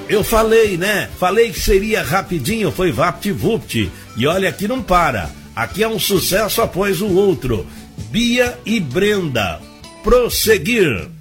Eu falei, né? Falei que seria rapidinho, foi vapt-vupt. E olha que não para. Aqui é um sucesso após o outro. Bia e Brenda. Prosseguir.